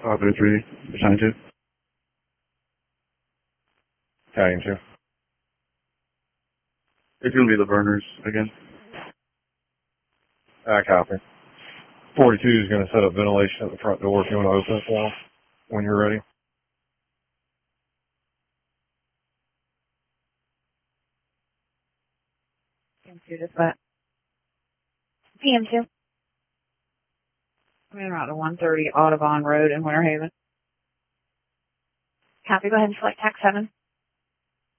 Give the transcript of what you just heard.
503, assigned to. Counting 2. It's going to be the burners again. Copy. 42 is going to set up ventilation at the front door if you want to open it for them when you're ready. PM2 dispatch. PM2. I'm in route to 130 Audubon Road in Winter Haven. Copy, go ahead and select TAC 7.